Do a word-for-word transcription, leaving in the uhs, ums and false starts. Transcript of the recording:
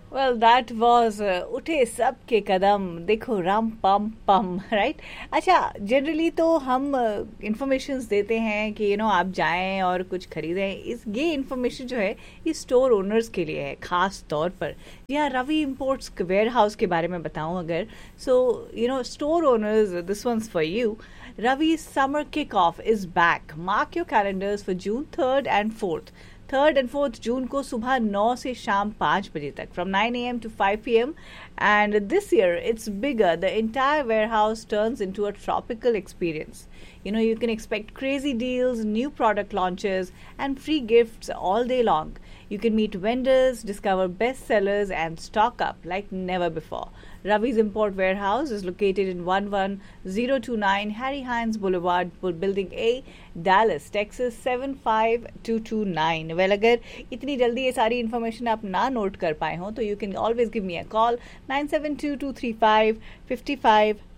Well that was उठे सबके कदम देखो राम पम पम राइट. अच्छा, जनरली तो हम इंफॉर्मेशंस देते हैं कि यू नो आप जाएं और कुछ खरीदें. इस ये इंफॉर्मेशन जो है ये स्टोर ओनर्स के लिए है खास तौर पर. जी हाँ, रवि इम्पोर्ट्स वेयर हाउस के बारे में बताऊं अगर, so you know store owners, this once for you. Ravi's summer kickoff is back. Mark your calendars for June third and fourth. Third and fourth June को सुबह नौ से शाम पाँच बजे तक, from nine A M to five P M. And this year it's bigger. The entire warehouse turns into a tropical experience. You know, you can expect crazy deals, new product launches, and free gifts all day long. You can meet vendors, discover best sellers, and stock up like never before. Ravi's Import Warehouse is located in one one zero two nine Harry Hines Boulevard, Building A, Dallas, Texas seven five two two nine. Well, अगर इतनी जल्दी ये सारी information आप ना note कर पाए हो तो you can always give me a call nine seven to to three five fifty five